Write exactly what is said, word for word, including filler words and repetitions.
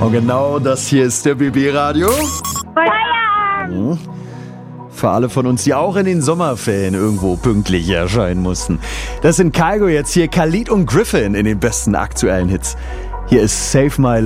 Und genau das hier ist der B B-Radio. Feierabend! Für alle von uns, die auch in den Sommerferien irgendwo pünktlich erscheinen mussten. Das sind Kygo jetzt hier, Khalid und Griffin in den besten aktuellen Hits. Hier ist Save My